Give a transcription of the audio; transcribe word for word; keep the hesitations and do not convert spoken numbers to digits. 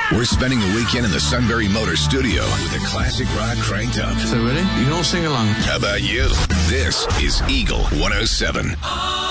We're spending the weekend in the Sunbury Motor Studio with the classic rock cranked up. So ready? You can all sing along. How about you? This is Eagle one oh seven.